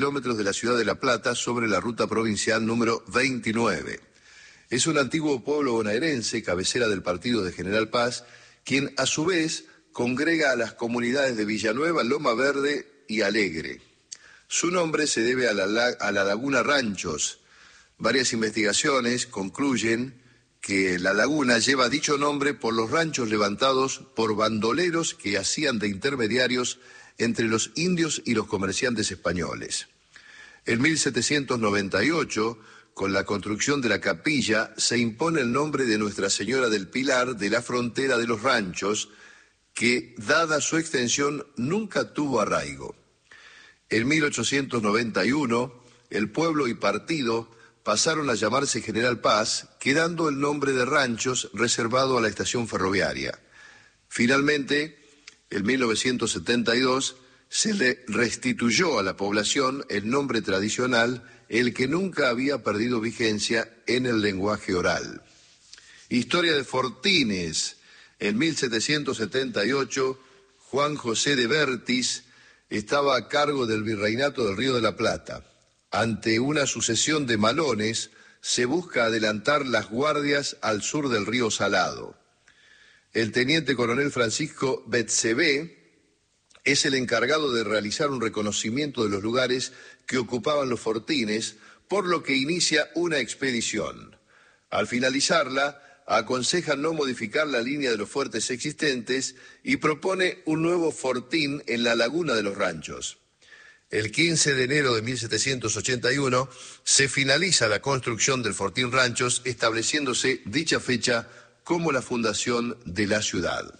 kilómetros de la ciudad de La Plata sobre la ruta provincial número 29. Es un antiguo pueblo bonaerense, cabecera del partido de General Paz, quien a su vez congrega a las comunidades de Villanueva, Loma Verde y Alegre. Su nombre se debe a la laguna Ranchos. Varias investigaciones concluyen que la laguna lleva dicho nombre por los ranchos levantados por bandoleros que hacían de intermediarios entre los indios y los comerciantes españoles. En 1798, con la construcción de la capilla, se impone el nombre de Nuestra Señora del Pilar de la frontera de los ranchos, que, dada su extensión, nunca tuvo arraigo. En 1891, el pueblo y partido pasaron a llamarse General Paz, quedando el nombre de Ranchos reservado a la estación ferroviaria. Finalmente, en 1972, se le restituyó a la población el nombre tradicional, el que nunca había perdido vigencia en el lenguaje oral. Historia de Fortines. En 1778, Juan José de Bertis estaba a cargo del virreinato del Río de la Plata. Ante una sucesión de malones, se busca adelantar las guardias al sur del río Salado. El teniente coronel Francisco Betzebé es el encargado de realizar un reconocimiento de los lugares que ocupaban los fortines, por lo que inicia una expedición. Al finalizarla, aconseja no modificar la línea de los fuertes existentes y propone un nuevo fortín en la laguna de los Ranchos. El 15 de enero de 1781 se finaliza la construcción del Fortín Ranchos, estableciéndose dicha fecha como la fundación de la ciudad.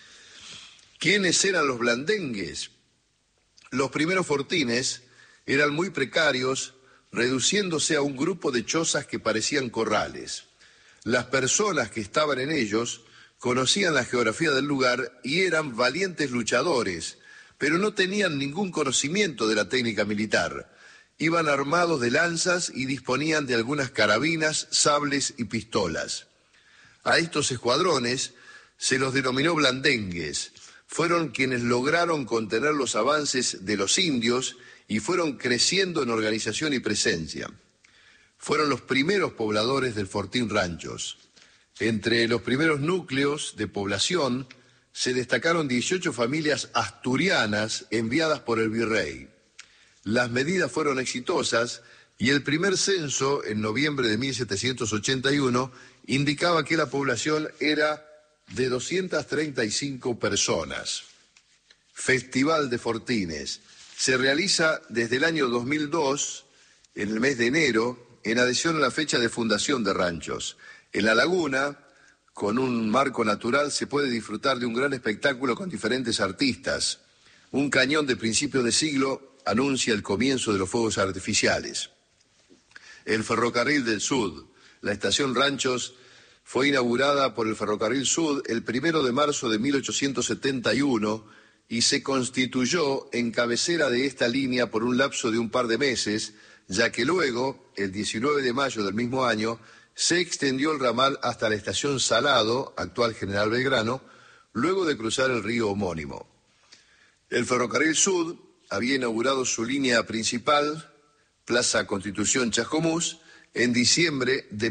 ¿Quiénes eran los blandengues? Los primeros fortines eran muy precarios, reduciéndose a un grupo de chozas que parecían corrales. Las personas que estaban en ellos conocían la geografía del lugar y eran valientes luchadores, pero no tenían ningún conocimiento de la técnica militar. Iban armados de lanzas y disponían de algunas carabinas, sables y pistolas. A estos escuadrones se los denominó blandengues. Fueron quienes lograron contener los avances de los indios y fueron creciendo en organización y presencia. Fueron los primeros pobladores del Fortín Ranchos. Entre los primeros núcleos de población se destacaron 18 familias asturianas enviadas por el virrey. Las medidas fueron exitosas y el primer censo, en noviembre de 1781, indicaba que la población era de 235 personas. Festival de Fortines. Se realiza desde el año 2002, en el mes de enero, en adhesión a la fecha de fundación de Ranchos. En la laguna, con un marco natural, se puede disfrutar de un gran espectáculo con diferentes artistas. Un cañón de principio de siglo anuncia el comienzo de los fuegos artificiales. El Ferrocarril del Sud. La estación Ranchos fue inaugurada por el Ferrocarril Sud el 1 de marzo de 1871 y se constituyó en cabecera de esta línea por un lapso de un par de meses, ya que luego, el 19 de mayo del mismo año, se extendió el ramal hasta la estación Salado, actual General Belgrano, luego de cruzar el río homónimo. El Ferrocarril Sud había inaugurado su línea principal, Plaza Constitución Chascomús, en diciembre de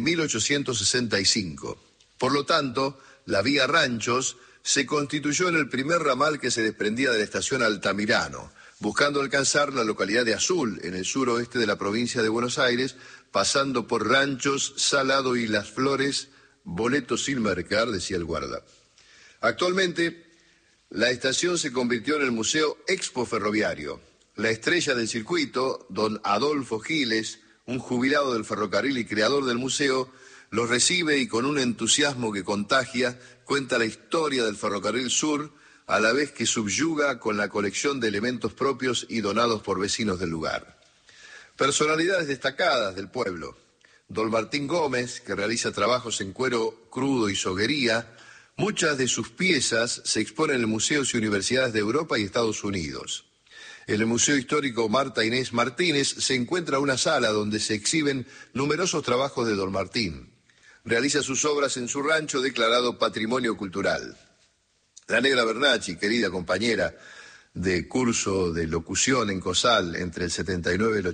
1865. Por lo tanto, la vía Ranchos se constituyó en el primer ramal que se desprendía de la estación Altamirano, buscando alcanzar la localidad de Azul, en el suroeste de la provincia de Buenos Aires, pasando por Ranchos, Salado y Las Flores, boleto sin mercar, decía el guarda. Actualmente, la estación se convirtió en el Museo Expo Ferroviario. La estrella del circuito, don Adolfo Giles, un jubilado del ferrocarril y creador del museo, los recibe y con un entusiasmo que contagia, cuenta la historia del Ferrocarril Sur, a la vez que subyuga con la colección de elementos propios y donados por vecinos del lugar. Personalidades destacadas del pueblo. Don Martín Gómez, que realiza trabajos en cuero crudo y soguería. Muchas de sus piezas se exponen en museos y universidades de Europa y Estados Unidos. En el Museo Histórico Marta Inés Martínez se encuentra una sala donde se exhiben numerosos trabajos de don Martín. Realiza sus obras en su rancho declarado Patrimonio Cultural. La Negra Bernacchi, querida compañera, de curso de locución en COSAL entre el 79 y el